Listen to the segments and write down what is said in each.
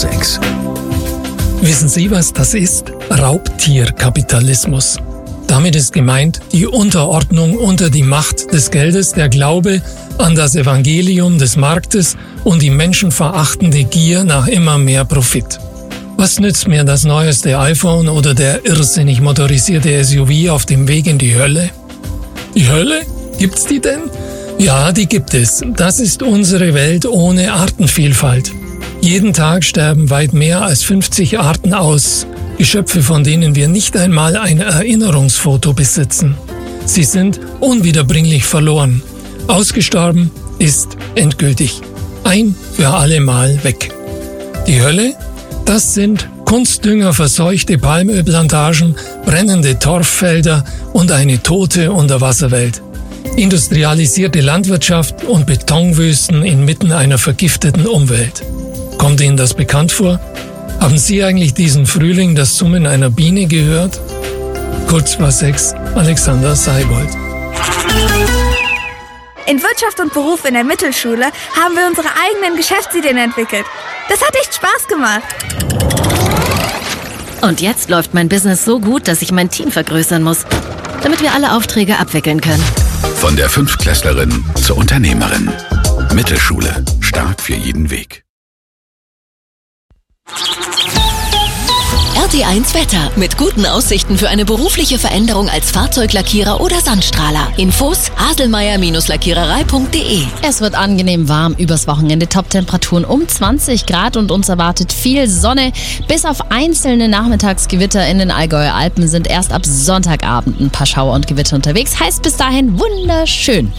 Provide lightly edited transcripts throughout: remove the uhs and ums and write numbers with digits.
6. Wissen Sie, was das ist? Raubtierkapitalismus. Damit ist gemeint die Unterordnung unter die Macht des Geldes, der Glaube an das Evangelium des Marktes und die menschenverachtende Gier nach immer mehr Profit. Was nützt mir das neueste iPhone oder der irrsinnig motorisierte SUV auf dem Weg in die Hölle? Die Hölle? Gibt's die denn? Ja, die gibt es. Das ist unsere Welt ohne Artenvielfalt. Jeden Tag sterben weit mehr als 50 Arten aus. Geschöpfe, von denen wir nicht einmal ein Erinnerungsfoto besitzen. Sie sind unwiederbringlich verloren. Ausgestorben ist endgültig. Ein für alle Mal weg. Die Hölle? Das sind kunstdüngerverseuchte Palmölplantagen, brennende Torffelder und eine tote Unterwasserwelt. Industrialisierte Landwirtschaft und Betonwüsten inmitten einer vergifteten Umwelt. Kommt Ihnen das bekannt vor? Haben Sie eigentlich diesen Frühling das Summen einer Biene gehört? Kurz vor 6, Alexander Seibold. In Wirtschaft und Beruf in der Mittelschule haben wir unsere eigenen Geschäftsideen entwickelt. Das hat echt Spaß gemacht. Und jetzt läuft mein Business so gut, dass ich mein Team vergrößern muss, damit wir alle Aufträge abwickeln können. Von der Fünftklässlerin zur Unternehmerin. Mittelschule. Stark für jeden Weg. RT1 Wetter. Mit guten Aussichten für eine berufliche Veränderung als Fahrzeuglackierer oder Sandstrahler. Infos: haselmeier-lackiererei.de. Es wird angenehm warm übers Wochenende. Toptemperaturen um 20 Grad und uns erwartet viel Sonne. Bis auf einzelne Nachmittagsgewitter in den Allgäuer Alpen sind erst ab Sonntagabend ein paar Schauer und Gewitter unterwegs. Heißt bis dahin wunderschön.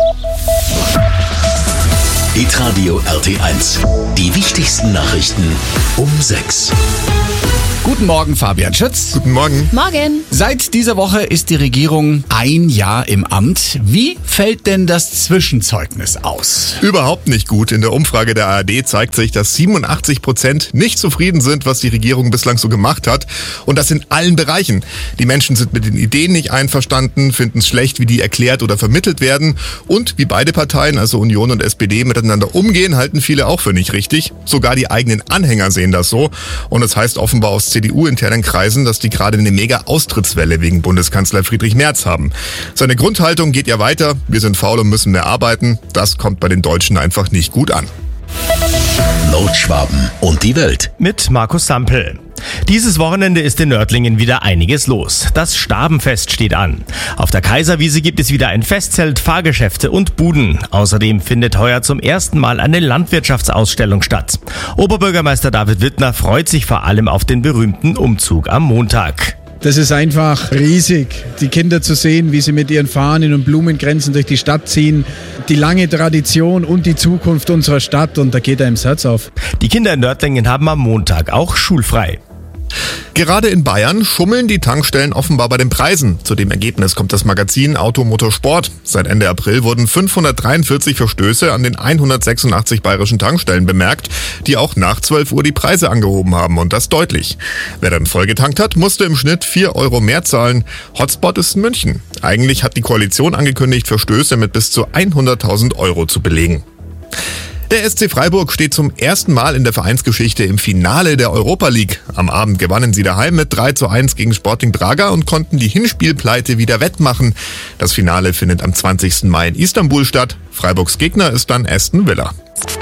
Hitradio RT1. Die wichtigsten Nachrichten um 6. Guten Morgen, Fabian Schütz. Guten Morgen. Morgen. Seit dieser Woche ist die Regierung ein Jahr im Amt. Wie fällt denn das Zwischenzeugnis aus? Überhaupt nicht gut. In der Umfrage der ARD zeigt sich, dass 87% nicht zufrieden sind, was die Regierung bislang so gemacht hat. Und das in allen Bereichen. Die Menschen sind mit den Ideen nicht einverstanden, finden es schlecht, wie die erklärt oder vermittelt werden. Und wie beide Parteien, also Union und SPD, miteinander umgehen, halten viele auch für nicht richtig. Sogar die eigenen Anhänger sehen das so. Und es heißt offenbar aus CDU-internen Kreisen, dass die gerade eine Mega-Austrittswelle wegen Bundeskanzler Friedrich Merz haben. Seine Grundhaltung geht ja weiter: Wir sind faul und müssen mehr arbeiten. Das kommt bei den Deutschen einfach nicht gut an. Nordschwaben und die Welt. Mit Markus Sampel. Dieses Wochenende ist in Nördlingen wieder einiges los. Das Stabenfest steht an. Auf der Kaiserwiese gibt es wieder ein Festzelt, Fahrgeschäfte und Buden. Außerdem findet heuer zum ersten Mal eine Landwirtschaftsausstellung statt. Oberbürgermeister David Wittner freut sich vor allem auf den berühmten Umzug am Montag. Das ist einfach riesig, die Kinder zu sehen, wie sie mit ihren Fahnen und Blumenkränzen durch die Stadt ziehen. Die lange Tradition und die Zukunft unserer Stadt, und da geht einem das Herz auf. Die Kinder in Nördlingen haben am Montag auch schulfrei. Gerade in Bayern schummeln die Tankstellen offenbar bei den Preisen. Zu dem Ergebnis kommt das Magazin Auto Motor Sport. Seit Ende April wurden 543 Verstöße an den 186 bayerischen Tankstellen bemerkt, die auch nach 12 Uhr die Preise angehoben haben, und das deutlich. Wer dann vollgetankt hat, musste im Schnitt 4 Euro mehr zahlen. Hotspot ist München. Eigentlich hat die Koalition angekündigt, Verstöße mit bis zu 100.000 Euro zu belegen. Der SC Freiburg steht zum ersten Mal in der Vereinsgeschichte im Finale der Europa League. Am Abend gewannen sie daheim mit 3:1 gegen Sporting Braga und konnten die Hinspielpleite wieder wettmachen. Das Finale findet am 20. Mai in Istanbul statt. Freiburgs Gegner ist dann Aston Villa.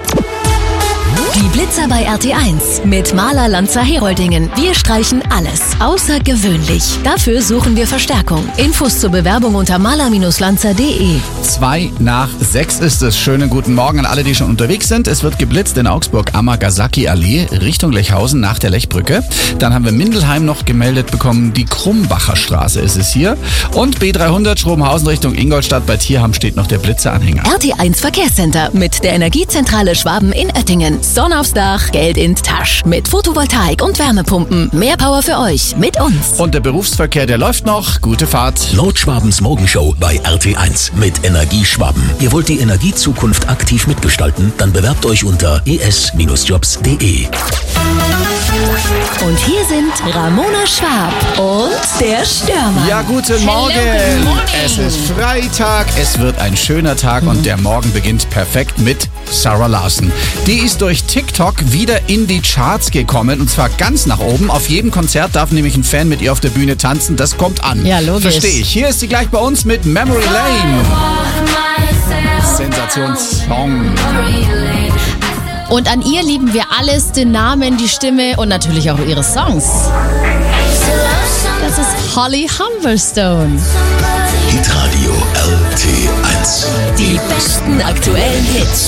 Die Blitzer bei RT1 mit Maler Lanzer Heroldingen. Wir streichen alles außergewöhnlich. Dafür suchen wir Verstärkung. Infos zur Bewerbung unter maler-lanzer.de. 5:05 ist es. Schönen guten Morgen an alle, die schon unterwegs sind. Es wird geblitzt in Augsburg, Amagasaki-Allee, Richtung Lechhausen nach der Lechbrücke. Dann haben wir Mindelheim noch gemeldet bekommen. Die Krumbacher Straße ist es hier. Und B300 Schrobenhausen Richtung Ingolstadt. Bei Tierham steht noch der Blitzeranhänger. RT1 Verkehrscenter mit der Energiezentrale Schwaben in Oettingen. Sonne aufs Dach, Geld in die Tasche. Mit Photovoltaik und Wärmepumpen. Mehr Power für euch mit uns. Und der Berufsverkehr, der läuft noch. Gute Fahrt. Nordschwabens Morgenshow bei RT1 mit Energieschwaben. Ihr wollt die Energiezukunft aktiv mitgestalten? Dann bewerbt euch unter es-jobs.de. Und hier sind Ramona Schwab und der Stürmer. Ja, guten Morgen. good morning. Es ist Freitag, es wird ein schöner Tag und der Morgen beginnt perfekt mit Sarah Larson. Die ist durch TikTok wieder in die Charts gekommen und zwar ganz nach oben. Auf jedem Konzert darf nämlich ein Fan mit ihr auf der Bühne tanzen. Das kommt an. Ja, logisch. Verstehe ich. Hier ist sie gleich bei uns mit Memory Lane. Sensationssong. Und an ihr lieben wir alles, den Namen, die Stimme und natürlich auch ihre Songs. Das ist Holly Humberstone. Hitradio RT1. Die besten aktuellen Hits.